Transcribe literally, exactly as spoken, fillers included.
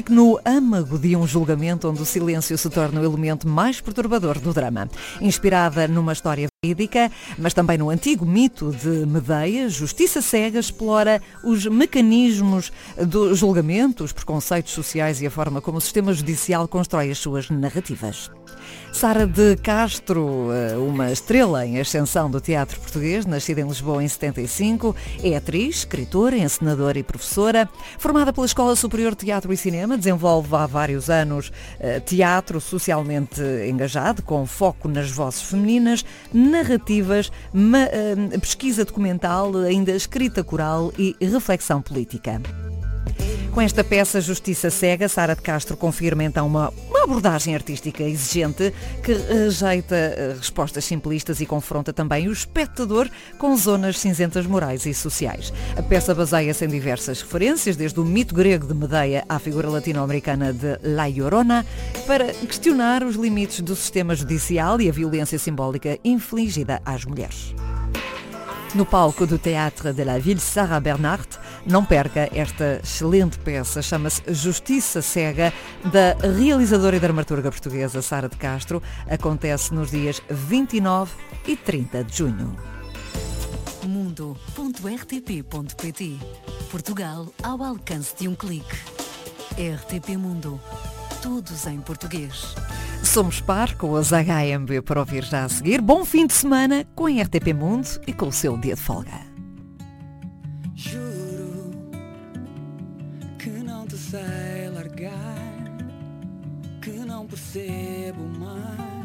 Fique no âmago de um julgamento onde o silêncio se torna o elemento mais perturbador do drama. Inspirada numa história verídica, mas também no antigo mito de Medeia, Justiça Cega explora os mecanismos do julgamento, os preconceitos sociais e a forma como o sistema judicial constrói as suas narrativas. Sara de Castro, uma estrela em ascensão do teatro português, nascida em Lisboa em setenta e cinco, é atriz, escritora, encenadora e professora. Formada pela Escola Superior de Teatro e Cinema, desenvolve há vários anos teatro socialmente engajado, com foco nas vozes femininas, narrativas, pesquisa documental, ainda escrita coral e reflexão política. Com esta peça Justiça Cega, Sara de Castro confirma então uma, uma abordagem artística exigente que rejeita respostas simplistas e confronta também o espectador com zonas cinzentas morais e sociais. A peça baseia-se em diversas referências, desde o mito grego de Medeia à figura latino-americana de La Llorona, para questionar os limites do sistema judicial e a violência simbólica infligida às mulheres. No palco do Théâtre de la Ville, Sarah Bernhardt, não perca esta excelente peça, chama-se Justiça Cega, da realizadora e dramaturga portuguesa Sara de Castro. Acontece nos dias vinte e nove e trinta de junho. mundo ponto r t p ponto p t. Portugal ao alcance de um clique. R T P Mundo. Todos em português. Somos par com as H M B para ouvir já a seguir. Bom fim de semana com a R T P Mundo e com o seu dia de folga. Juro que não te sei largar, que não percebo mais